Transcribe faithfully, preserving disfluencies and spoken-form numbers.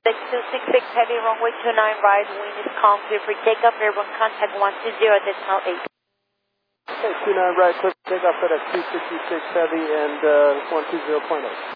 six two six six Heavy, runway two nine right, wind is calm, clear for takeoff, airborne contact one two zero, decimal eight. Okay, two nine right, clear for takeoff, FedEx two sixty-six Heavy and uh, one two zero point eight.